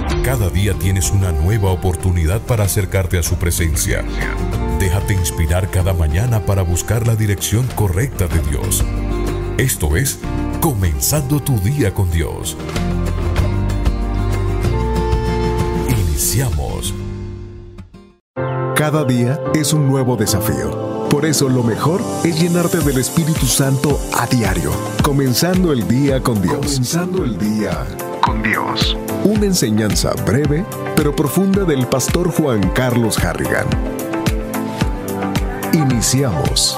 Cada día tienes una nueva oportunidad para acercarte a su presencia. Déjate inspirar cada mañana para buscar la dirección correcta de Dios. Esto es Comenzando tu día con Dios. Iniciamos. Cada día es un nuevo desafío. Por eso lo mejor es llenarte del Espíritu Santo a diario. Comenzando el día con Dios. Comenzando el día con Dios. Una enseñanza breve pero profunda del pastor Juan Carlos Harrigan. Iniciamos.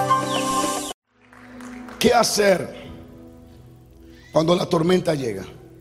¿Qué hacer cuando la tormenta llega?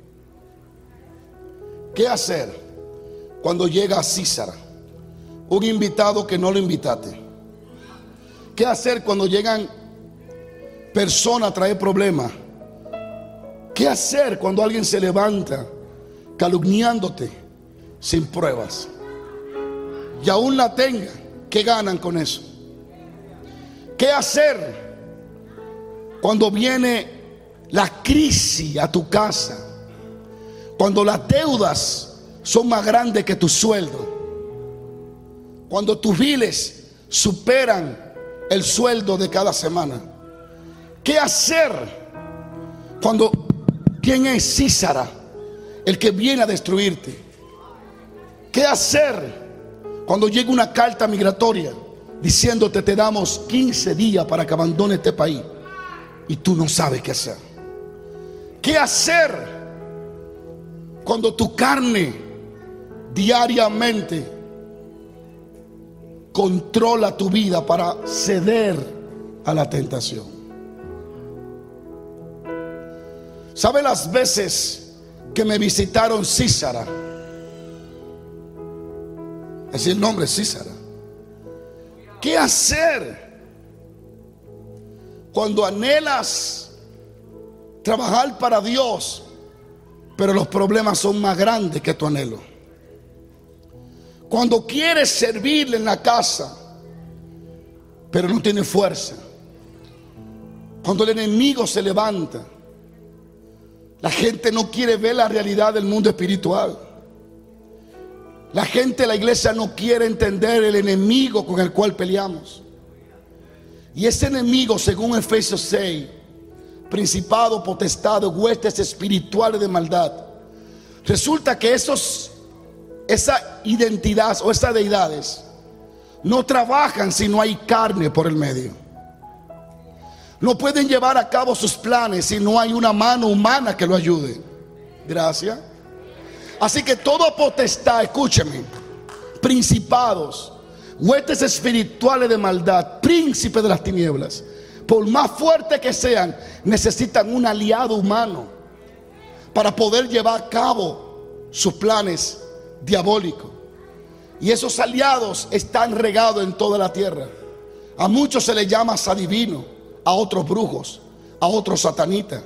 ¿Qué hacer cuando llega Císara, un invitado que no lo invitaste? ¿Qué hacer cuando llegan personas a traer problemas? ¿Qué hacer cuando alguien se levanta calumniándote sin pruebas? Y aún la tengan, ¿qué ganan con eso? ¿Qué hacer cuando viene la crisis a tu casa? Cuando las deudas son más grandes que tu sueldo. Cuando tus biles superan el sueldo de cada semana. ¿Qué hacer cuando quién es Císara, el que viene a destruirte? ¿Qué hacer cuando llega una carta migratoria diciéndote te damos 15 días para que abandones este país y tú no sabes qué hacer? ¿Qué hacer cuando tu carne diariamente controla tu vida para ceder a la tentación? ¿Sabe las veces que me visitaron Císara? Es el nombre Císara. ¿Qué hacer cuando anhelas trabajar para Dios, pero los problemas son más grandes que tu anhelo? Cuando quieres servirle en la casa, pero no tienes fuerza. Cuando el enemigo se levanta, la gente no quiere ver la realidad del mundo espiritual. La gente de la iglesia no quiere entender el enemigo con el cual peleamos. Y ese enemigo, según Efesios 6, principado, potestad, huestes espirituales de maldad. Resulta que esa identidad o esas deidades no trabajan si no hay carne por el medio. No pueden llevar a cabo sus planes si no hay una mano humana que lo ayude. Gracias. Así que toda potestad, escúcheme, principados, huestes espirituales de maldad, príncipes de las tinieblas, por más fuertes que sean, necesitan un aliado humano para poder llevar a cabo sus planes diabólicos. Y esos aliados están regados en toda la tierra. A muchos se les llama adivino, a otros brujos, a otros satanitas.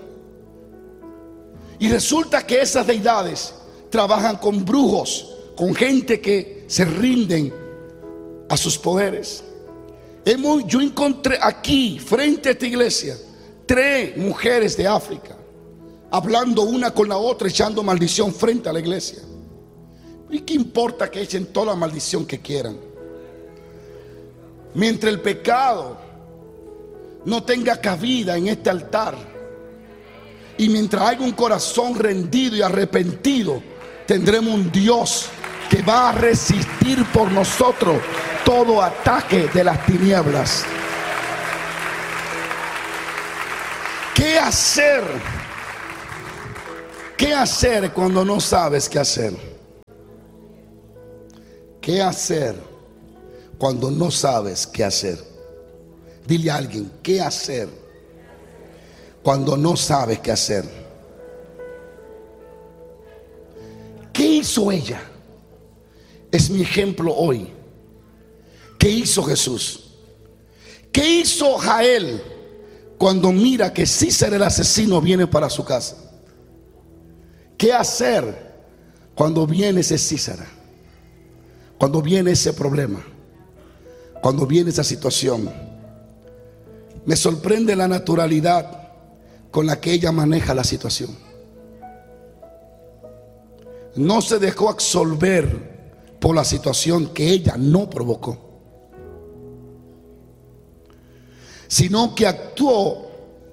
Y resulta que esas deidades trabajan con brujos, con gente que se rinden a sus poderes. Yo encontré aquí, frente a esta iglesia, 3 mujeres de África hablando una con la otra, echando maldición frente a la iglesia. ¿Y qué importa que echen toda la maldición que quieran? Mientras el pecado no tenga cabida en este altar, y mientras haya un corazón rendido y arrepentido, tendremos un Dios que va a resistir por nosotros todo ataque de las tinieblas. ¿Qué hacer? ¿Qué hacer cuando no sabes qué hacer? ¿Qué hacer cuando no sabes qué hacer? Dile a alguien, ¿qué hacer cuando no sabes qué hacer? ¿Qué hizo ella? Es mi ejemplo hoy. ¿Qué hizo Jesús? ¿Qué hizo Jael cuando mira que Císara el asesino viene para su casa? ¿Qué hacer cuando viene ese Císara? Cuando viene ese problema, cuando viene esa situación. Me sorprende la naturalidad con la que ella maneja la situación. no se dejó absorber por la situación que ella no provocó, sino que actuó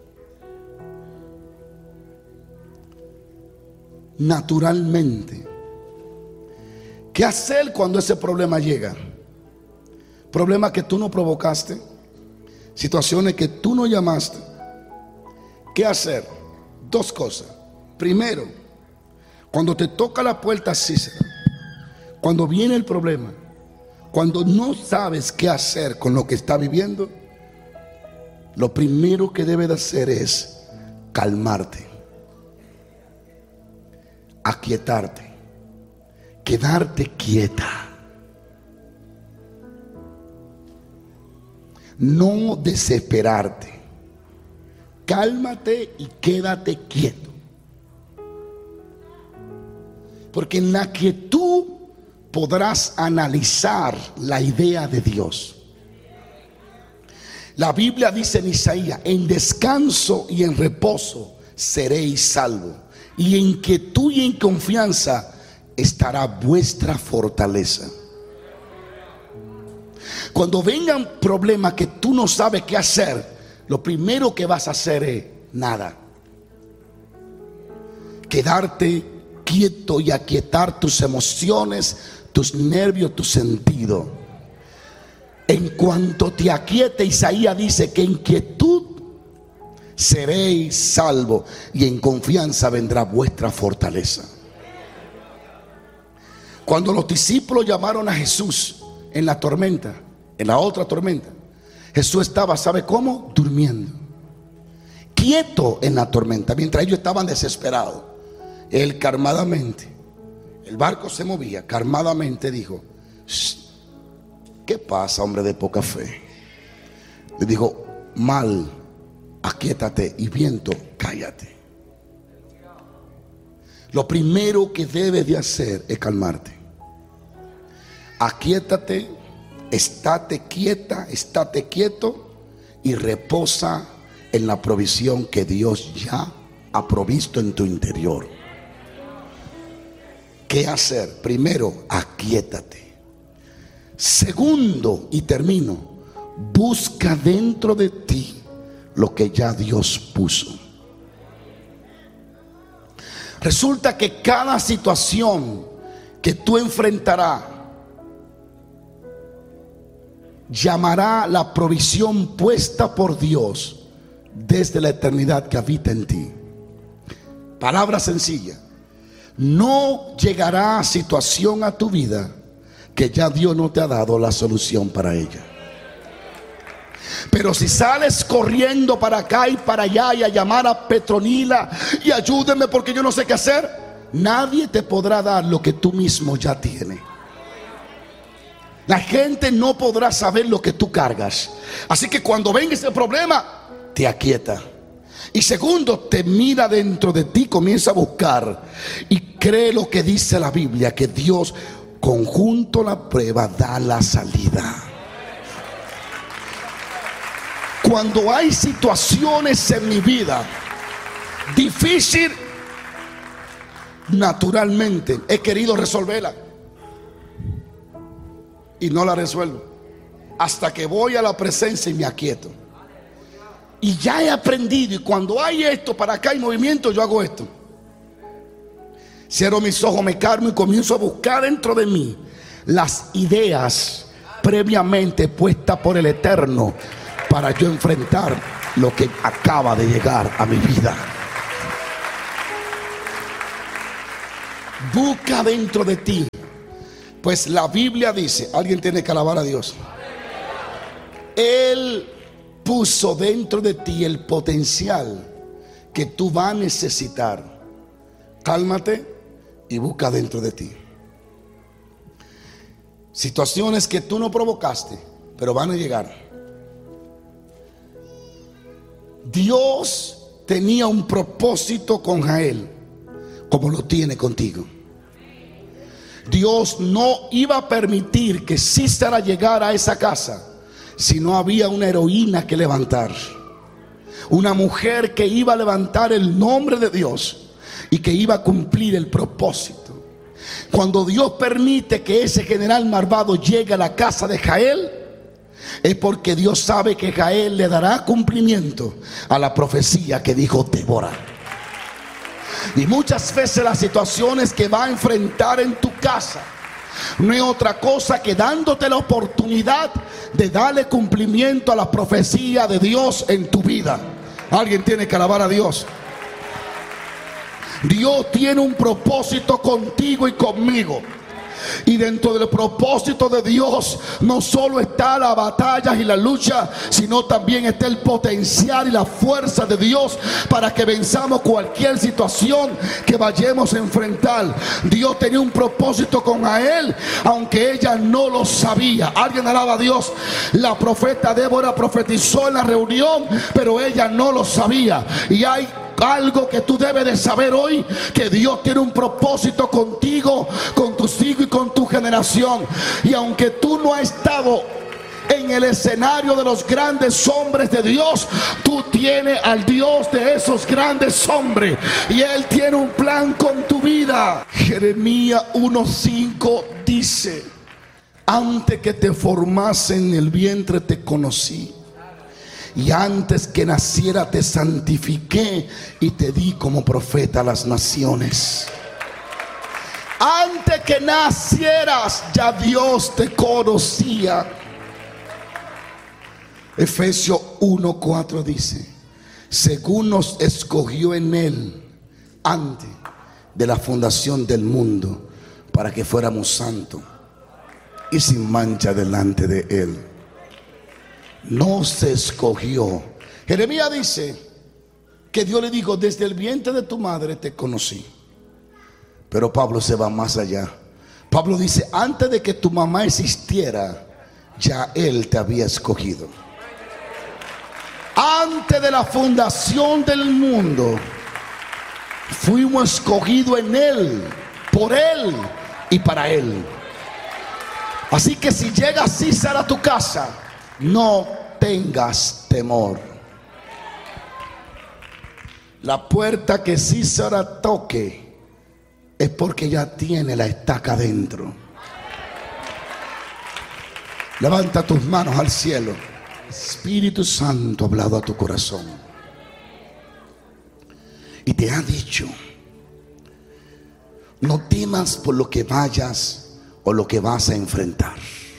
naturalmente. ¿Qué hacer cuando ese problema llega? Problemas que tú no provocaste, situaciones que tú no llamaste. ¿Qué hacer? Dos cosas. Primero, cuando te toca la puerta así, cuando viene el problema, cuando no sabes qué hacer con lo que está viviendo, lo primero que debes de hacer es calmarte, aquietarte, quedarte quieta. No desesperarte. Cálmate y quédate quieto. Porque en la quietud podrás analizar la idea de Dios. La Biblia dice en Isaías: en descanso y en reposo seréis salvos, y en quietud y en confianza estará vuestra fortaleza. Cuando vengan problemas que tú no sabes qué hacer, lo primero que vas a hacer es nada. Quedarte quieto y aquietar tus emociones, tus nervios, tus sentidos. En cuanto te aquiete, Isaías dice que en quietud seréis salvos y en confianza vendrá vuestra fortaleza. Cuando los discípulos llamaron a Jesús en la tormenta, en la otra tormenta, Jesús estaba, ¿sabe cómo? Durmiendo, quieto en la tormenta, mientras ellos estaban desesperados. Él calmadamente, el barco se movía, calmadamente dijo: ¿qué pasa, hombre de poca fe? Le dijo: mal, aquíétate, y viento, cállate. Lo primero que debes de hacer es calmarte. Aquíétate, estate quieta, estate quieto y reposa en la provisión que Dios ya ha provisto en tu interior. ¿Qué hacer? Primero, aquíétate. Segundo, y termino, busca dentro de ti lo que ya Dios puso. Resulta que cada situación que tú enfrentarás llamará la provisión puesta por Dios desde la eternidad que habita en ti. Palabra sencilla: no llegará situación a tu vida que ya Dios no te ha dado la solución para ella. Pero si sales corriendo para acá y para allá y a llamar a Petronila y ayúdeme porque yo no sé qué hacer, nadie te podrá dar lo que tú mismo ya tienes. La gente no podrá saber lo que tú cargas. Así que cuando venga ese problema, te aquieta. Y segundo, te mira dentro de ti, comienza a buscar y cree lo que dice la Biblia, que Dios, conjunto la prueba, da la salida. Cuando hay situaciones en mi vida difícil, naturalmente he querido resolverla y no la resuelvo hasta que voy a la presencia y me aquieto. Y ya he aprendido, y cuando hay esto para acá, hay movimiento, yo hago esto. Cierro mis ojos, me calmo y comienzo a buscar dentro de mí las ideas previamente puestas por el Eterno para yo enfrentar lo que acaba de llegar a mi vida. Busca dentro de ti, pues la Biblia dice, alguien tiene que alabar a Dios, Él puso dentro de ti el potencial que tú vas a necesitar. Cálmate y busca dentro de ti situaciones que tú no provocaste, pero van a llegar. Dios tenía un propósito con Jael, como lo tiene contigo. Dios no iba a permitir que Sísara llegara a esa casa si no había una heroína que levantar, una mujer que iba a levantar el nombre de Dios y que iba a cumplir el propósito. Cuando Dios permite que ese general malvado llegue a la casa de Jael, es porque Dios sabe que Jael le dará cumplimiento a la profecía que dijo Débora. Y muchas veces las situaciones que va a enfrentar en tu casa no es otra cosa que dándote la oportunidad de darle cumplimiento a la profecía de Dios en tu vida. Alguien tiene que alabar a Dios. Dios tiene un propósito contigo y conmigo. Y dentro del propósito de Dios no solo está la batalla y la lucha, sino también está el potencial y la fuerza de Dios para que venzamos cualquier situación que vayamos a enfrentar. Dios tenía un propósito con Jael, aunque ella no lo sabía. Alguien alaba a Dios. La profeta Débora profetizó en la reunión, pero ella no lo sabía. Y hay algo que tú debes de saber hoy: que Dios tiene un propósito contigo, con tus hijos y con tu generación. Y aunque tú no has estado en el escenario de los grandes hombres de Dios, tú tienes al Dios de esos grandes hombres, y Él tiene un plan con tu vida. Jeremías 1:5 dice: antes que te formase en el vientre te conocí, y antes que naciera te santifiqué y te di como profeta a las naciones. Antes que nacieras ya Dios te conocía. Efesios 1:4 dice: según nos escogió en Él antes de la fundación del mundo, para que fuéramos santos y sin mancha delante de Él. Nos escogió. Jeremías dice que Dios le dijo: desde el vientre de tu madre te conocí. Pero Pablo se va más allá. Pablo dice: antes de que tu mamá existiera, ya Él te había escogido. Antes de la fundación del mundo, fuimos escogidos en Él, por Él y para Él. Así que si llega César a tu casa, no tengas temor. La puerta que César toque es porque ya tiene la estaca dentro. Levanta tus manos al cielo. Espíritu Santo ha hablado a tu corazón y te ha dicho: no temas por lo que vayas o lo que vas a enfrentar.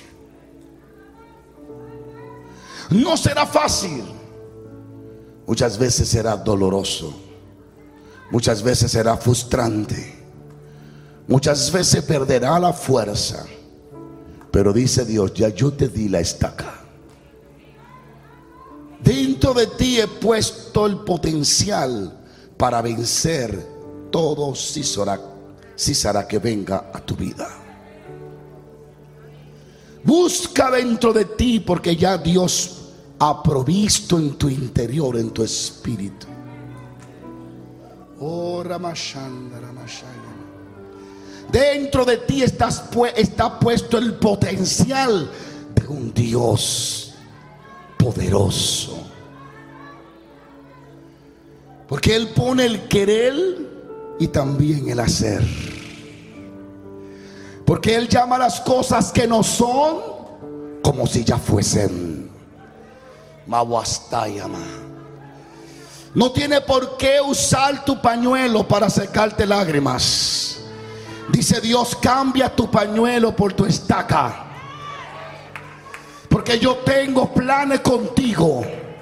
No será fácil. Muchas veces será doloroso. Muchas veces será frustrante. Muchas veces perderá la fuerza. Pero dice Dios: ya yo te di la estaca. Dentro de ti he puesto el potencial para vencer todo Císara que venga a tu vida. Busca dentro de ti, porque ya Dios ha provisto en tu interior, en tu espíritu. Oh, dentro de ti está puesto el potencial de un Dios poderoso, porque Él pone el querer y también el hacer. Porque Él llama las cosas que no son como si ya fuesen. No tiene por qué usar tu pañuelo para secarte lágrimas. Dice Dios: cambia tu pañuelo por tu estaca, porque yo tengo planes contigo.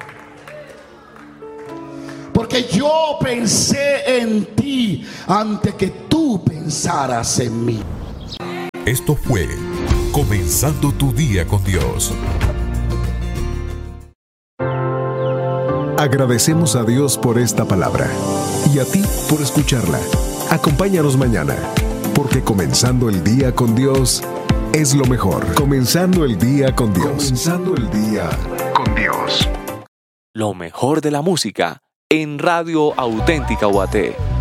Porque yo pensé en ti antes que tú pensaras en mí. Esto fue Comenzando tu Día con Dios. Agradecemos a Dios por esta palabra y a ti por escucharla. Acompáñanos mañana, porque comenzando el día con Dios es lo mejor. Comenzando el día con Dios. Comenzando el día con Dios. Lo mejor de la música en Radio Auténtica UAT.